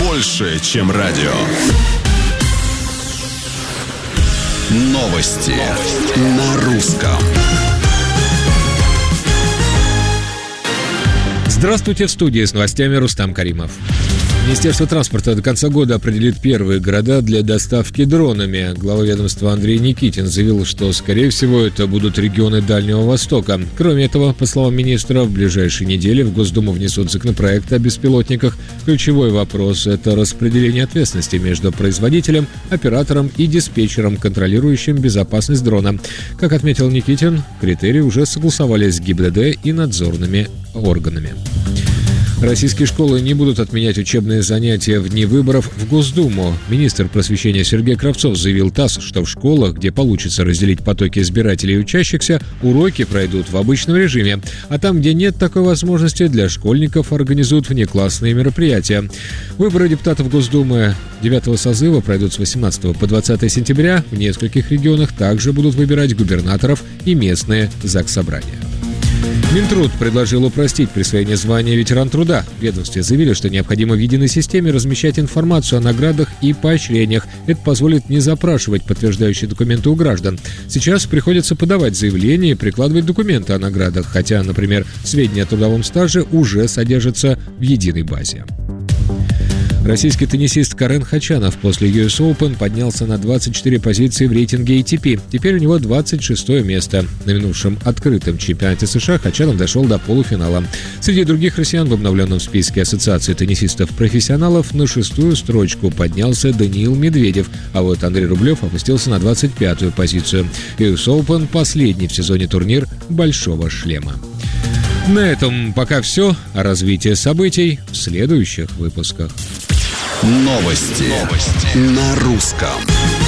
больше, чем радио. Новости на русском. Здравствуйте, в студии с новостями Рустам Каримов. Министерство транспорта до конца года определит первые города для доставки дронами. Глава ведомства Андрей Никитин заявил, что, скорее всего, это будут регионы Дальнего Востока. Кроме этого, по словам министра, в ближайшие недели в Госдуму внесут законопроект о беспилотниках. Ключевой вопрос – это распределение ответственности между производителем, оператором и диспетчером, контролирующим безопасность дрона. Как отметил Никитин, критерии уже согласовали с ГИБДД и надзорными органами. Российские школы не будут отменять учебные занятия в дни выборов в Госдуму. Министр просвещения Сергей Кравцов заявил ТАСС, что в школах, где получится разделить потоки избирателей и учащихся, уроки пройдут в обычном режиме. А там, где нет такой возможности, для школьников организуют внеклассные мероприятия. Выборы депутатов Госдумы 9-го созыва пройдут с 18 по 20 сентября. В нескольких регионах также будут выбирать губернаторов и местные заксобрания. Минтруд предложил упростить присвоение звания ветеран труда. В ведомстве заявили, что необходимо в единой системе размещать информацию о наградах и поощрениях. Это позволит не запрашивать подтверждающие документы у граждан. Сейчас приходится подавать заявление и прикладывать документы о наградах, хотя, например, сведения о трудовом стаже уже содержатся в единой базе. Российский теннисист Карен Хачанов после US Open поднялся на 24 позиции в рейтинге ATP. Теперь у него 26 место. На минувшем открытом чемпионате США Хачанов дошел до полуфинала. Среди других россиян в обновленном списке Ассоциации теннисистов-профессионалов на 6-ю строчку поднялся Даниил Медведев, а вот Андрей Рублев опустился на 25-ю позицию. US Open – последний в сезоне турнир «Большого шлема». На этом пока все. О развитии событий в следующих выпусках. Новости на русском.